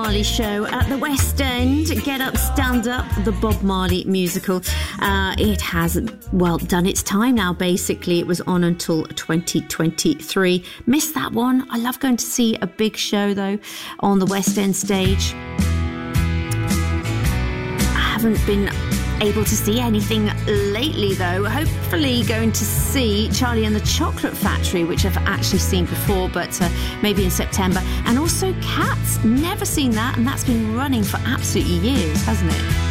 Marley Show at the West End. Get Up, Stand Up, the Bob Marley musical. It has, well, done its time now, basically. It was on until 2023. Missed that one. I love going to see a big show, though, on the West End stage. I haven't been able to see anything lately, though. Hopefully going to see Charlie and the Chocolate Factory, which I've actually seen before, but maybe in September. And also Cats. Never seen that, and that's been running for absolutely years, hasn't it?